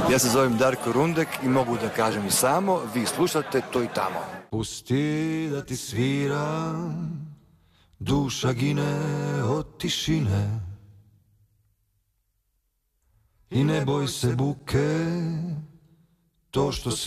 Ja se zovem Darko Rundek i mogu da kažem i samo, vi slušate To i tamo. Pusti da ti sviram, duša gine od tišine i ne boj se buke, to što si